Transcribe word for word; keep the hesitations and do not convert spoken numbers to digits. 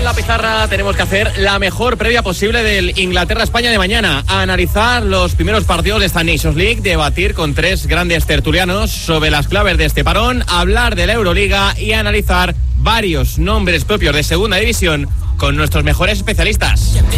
la pizarra tenemos que hacer la mejor previa posible del Inglaterra-España de mañana. A analizar los primeros partidos de esta Nations League, debatir con tres grandes tertulianos sobre las claves de este parón, hablar de la Euroliga y analizar varios nombres propios de segunda división con nuestros mejores especialistas.